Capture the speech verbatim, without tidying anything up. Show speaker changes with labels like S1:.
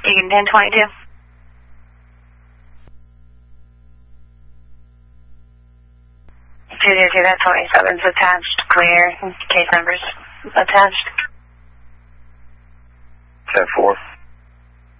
S1: Egan ten twenty-two. two zero two, that twenty-seven's attached, clear, case numbers attached.
S2: ten four.